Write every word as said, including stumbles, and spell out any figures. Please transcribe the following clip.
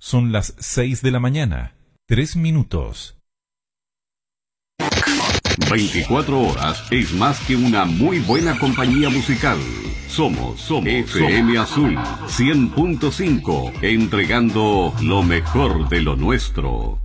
Son las seis de la mañana, tres minutos. veinticuatro horas es más que una muy buena compañía musical. Somos, somos F M Azul cien punto cinco, entregando lo mejor de lo nuestro.